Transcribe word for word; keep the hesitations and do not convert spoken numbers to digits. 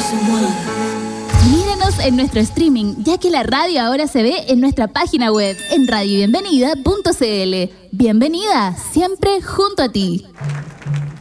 Mírenos en nuestro streaming, ya que la radio ahora se ve en nuestra página web en radio bienvenida punto c l. Bienvenida, siempre junto a ti.